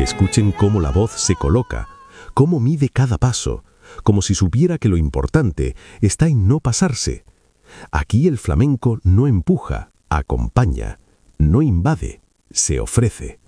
que escuchen cómo la voz se coloca, cómo mide cada paso, como si supiera que lo importante está en no pasarse. Aquí el flamenco no empuja, acompaña, no invade, se ofrece.